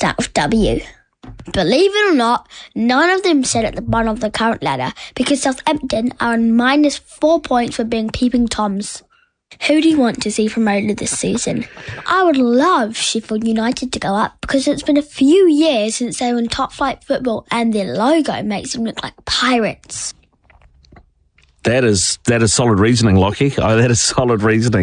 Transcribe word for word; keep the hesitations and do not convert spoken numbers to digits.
start with W. Believe it or not, none of them sit at the bottom of the current ladder because Southampton are on minus four points for being peeping Toms. Who do you want to see promoted this season? I would love Sheffield United to go up because it's been a few years since they were in top flight football and their logo makes them look like pirates. That is that is solid reasoning, Lockie. Oh, that is solid reasoning.